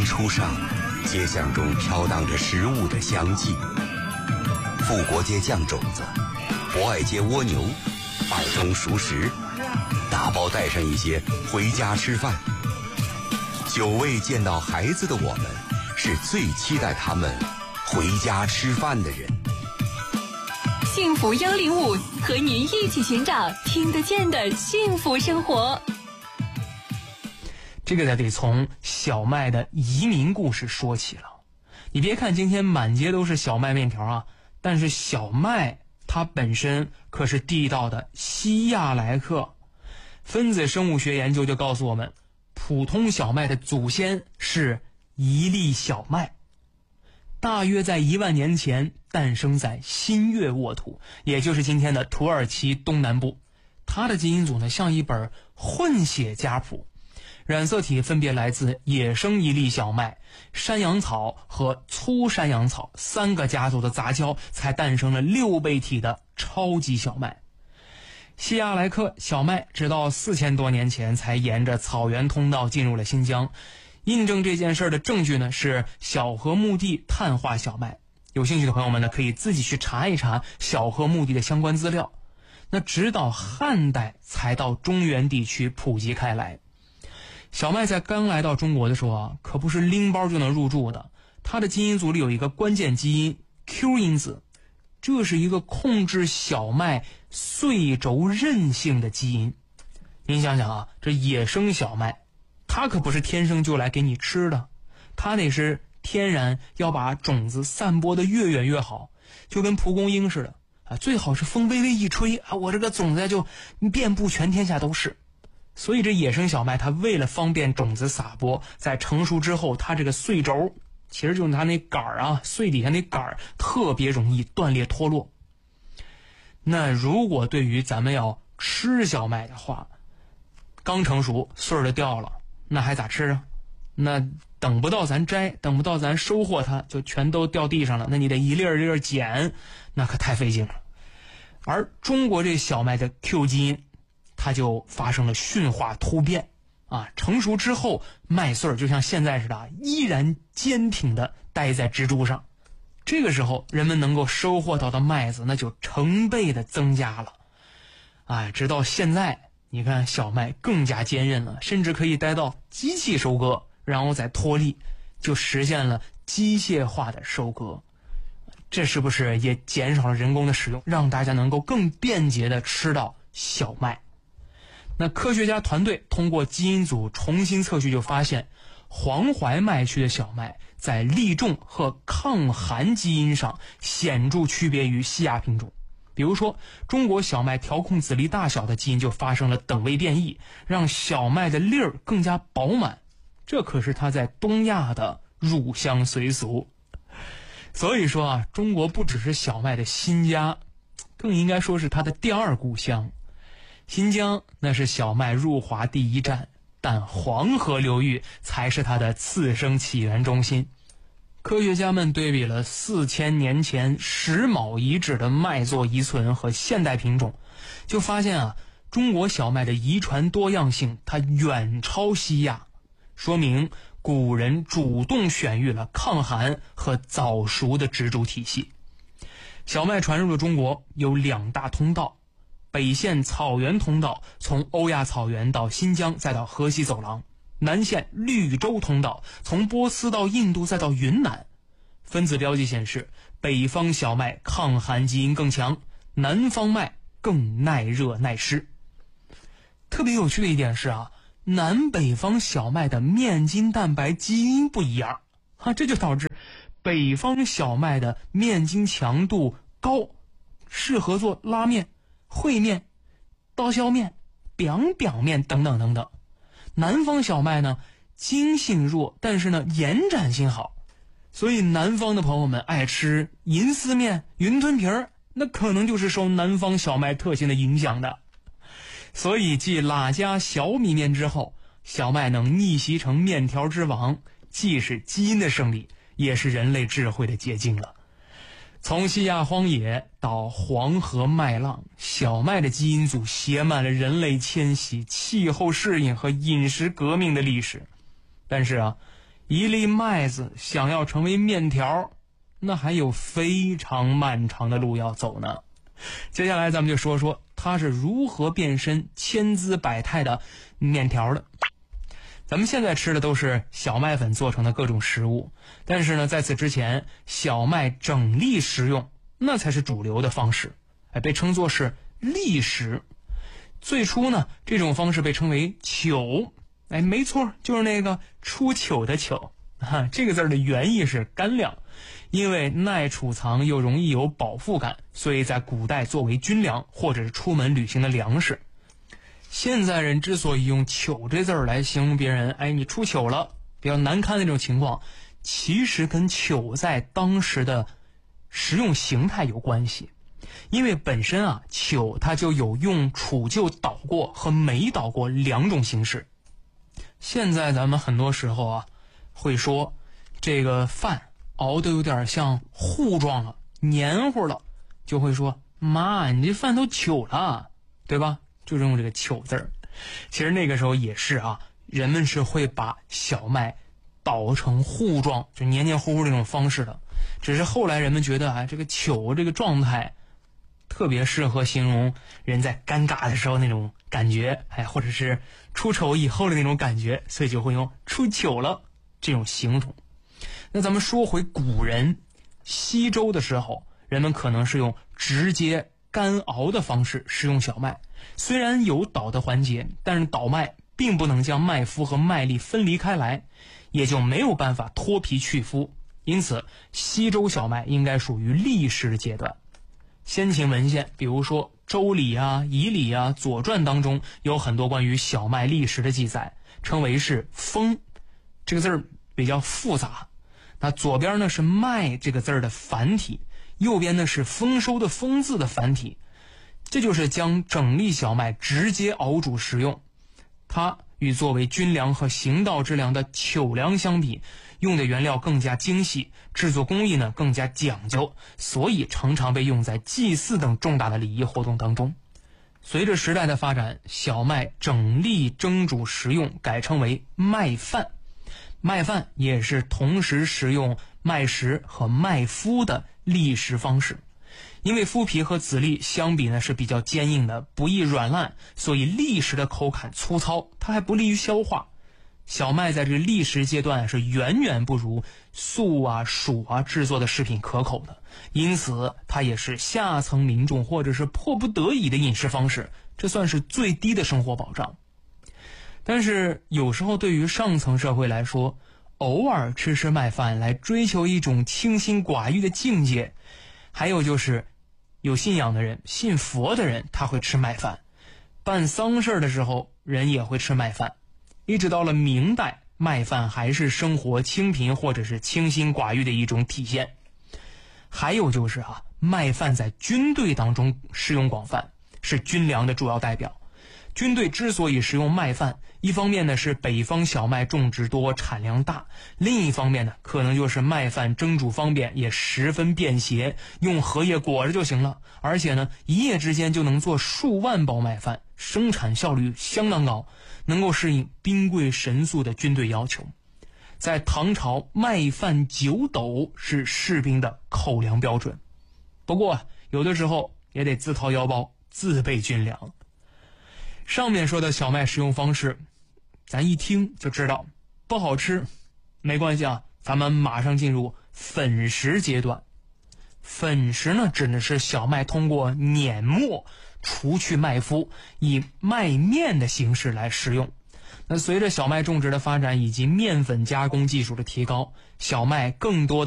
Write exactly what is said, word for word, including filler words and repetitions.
炊初上，街巷中飘荡着食物的香气。富国街酱种子，博爱街蜗牛，二中熟食，打包带上一些回家吃饭。久未见到孩子的我们，是最期待他们回家吃饭的人。 幸福幺零五和您一起寻找听得见的幸福生活。 这个得从小麦的移民故事说起了。你别看今天满街都是小麦面条啊，但是小麦它本身可是地道的希亚莱克。分子生物学研究就告诉我们，普通小麦的祖先是一粒小麦，大约在一万年前诞生在新月沃土，也就是今天的土耳其东南部。它的基因组呢像一本混血家谱，染色体分别来自野生一粒小麦、山羊草和粗山羊草三个家族的杂交，才诞生了六倍体的超级小麦。希亚莱克小麦直到四千多年前才沿着草原通道进入了新疆。印证这件事的证据呢是小河墓地碳化小麦。有兴趣的朋友们呢可以自己去查一查小河墓地的相关资料。那直到汉代才到中原地区普及开来。小麦在刚来到中国的时候啊，可不是拎包就能入住的，它的基因组里有一个关键基因 Q 因子，这是一个控制小麦穗轴韧性的基因。您想想啊，这野生小麦它可不是天生就来给你吃的，它得是天然要把种子散播的越远越好，就跟蒲公英似的啊，最好是风微微一吹啊，我这个种子就遍布全天下都是。所以这野生小麦它为了方便种子撒播，在成熟之后，它这个穗轴其实就是它那杆儿啊，穗底下那杆儿特别容易断裂脱落。那如果对于咱们要吃小麦的话，刚成熟穗儿就掉了，那还咋吃啊？那等不到咱摘，等不到咱收获它，就全都掉地上了，那你得一粒儿一粒儿捡，那可太费劲了。而中国这小麦的 Q 基因它就发生了驯化突变啊，成熟之后麦穗就像现在似的依然坚挺的待在植株上，这个时候人们能够收获到的麦子那就成倍的增加了。哎，直到现在你看小麦更加坚韧了，甚至可以待到机器收割，然后再脱粒，就实现了机械化的收割。这是不是也减少了人工的使用，让大家能够更便捷的吃到小麦？那科学家团队通过基因组重新测序就发现，黄淮麦区的小麦在粒重和抗寒基因上显著区别于西亚品种。比如说中国小麦调控籽粒大小的基因就发生了等位变异，让小麦的粒儿更加饱满，这可是它在东亚的入乡随俗。所以说啊，中国不只是小麦的新家，更应该说是它的第二故乡。新疆那是小麦入华第一站，但黄河流域才是它的次生起源中心。科学家们对比了四千年前石峁遗址的麦作遗存和现代品种，就发现啊，中国小麦的遗传多样性它远超西亚，说明古人主动选育了抗寒和早熟的植株体系。小麦传入了中国有两大通道，北线草原通道从欧亚草原到新疆再到河西走廊，南线绿洲通道从波斯到印度再到云南。分子标记显示，北方小麦抗寒基因更强，南方麦更耐热耐湿。特别有趣的一点是啊，南北方小麦的面筋蛋白基因不一样啊，这就导致北方小麦的面筋强度高，适合做拉面、烩面、刀削面、biang biang面等等等等。南方小麦呢，筋性弱，但是呢延展性好，所以南方的朋友们爱吃银丝面、云吞皮儿，那可能就是受南方小麦特性的影响的。所以继喇家小米面之后，小麦能逆袭成面条之王，既是基因的胜利，也是人类智慧的结晶了。从西亚荒野到黄河麦浪，小麦的基因组写满了人类迁徙、气候适应和饮食革命的历史。但是啊， 一粒麦子想要成为面条，那还有非常漫长的路要走呢。接下来咱们就说说它是如何变身千姿百态的面条的。咱们现在吃的都是小麦粉做成的各种食物，但是呢，在此之前，小麦整粒食用那才是主流的方式，哎，被称作是粒食。最初呢，这种方式被称为糗，哎，没错，就是那个出糗的糗啊。这个字的原意是干粮，因为耐储藏又容易有饱腹感，所以在古代作为军粮或者是出门旅行的粮食。现在人之所以用糗这字儿来形容别人，哎，你出糗了，比较难堪的那种情况，其实跟糗在当时的食用形态有关系。因为本身啊，糗它就有用杵臼捣过和没捣过两种形式。现在咱们很多时候啊，会说这个饭熬得有点像糊状了，黏糊了，就会说妈，你这饭都糗了，对吧？就是用这个糗字儿。其实那个时候也是啊，人们是会把小麦捣成糊状，就黏黏糊糊这种方式的。只是后来人们觉得啊，这个糗这个状态特别适合形容人在尴尬的时候那种感觉，哎，或者是出丑以后的那种感觉，所以就会用出糗了这种形容。那咱们说回古人稀粥的时候，人们可能是用直接干熬的方式食用小麦，虽然有捣的环节，但是捣麦并不能将麦麸和麦粒分离开来，也就没有办法脱皮去麸，因此稀粥小麦应该属于粒食的阶段。先秦文献，比如说《周礼》啊、《仪礼》啊、《左传》当中有很多关于小麦粒食的记载，称为是丰。这个字儿比较复杂，那左边呢是麦这个字儿的繁体，右边呢是丰收的丰字的繁体，这就是将整粒小麦直接熬煮食用。它与作为军粮和行道之粮的糗粮相比，用的原料更加精细，制作工艺呢更加讲究，所以常常被用在祭祀等重大的礼仪活动当中。随着时代的发展，小麦整粒蒸煮食用改称为麦饭。麦饭也是同时食用麦食和麦麸的粒食方式。因为麸皮和籽粒相比呢是比较坚硬的，不易软烂，所以粒食的口感粗糙，它还不利于消化。小麦在这个粒食阶段是远远不如粟啊、黍啊制作的食品可口的，因此它也是下层民众或者是迫不得已的饮食方式，这算是最低的生活保障。但是有时候对于上层社会来说，偶尔吃吃麦饭来追求一种清心寡欲的境界。还有就是有信仰的人，信佛的人，他会吃麦饭。办丧事的时候，人也会吃麦饭。一直到了明代，麦饭还是生活清贫或者是清心寡欲的一种体现。还有就是啊，麦饭在军队当中使用广泛，是军粮的主要代表。军队之所以食用麦饭，一方面呢是北方小麦种植多产量大，另一方面呢可能就是麦饭蒸煮方便，也十分便携，用荷叶裹着就行了，而且呢一夜之间就能做数万包麦饭，生产效率相当高，能够适应兵贵神速的军队要求。在唐朝，麦饭九斗是士兵的口粮标准，不过有的时候也得自掏腰包自备军粮。上面说的小麦食用方式，咱一听就知道不好吃，没关系啊，咱们马上进入粉食阶段。粉食呢，指的是小麦通过碾磨除去麦麸，以麦面的形式来食用。那随着小麦种植的发展以及面粉加工技术的提高，小麦更多的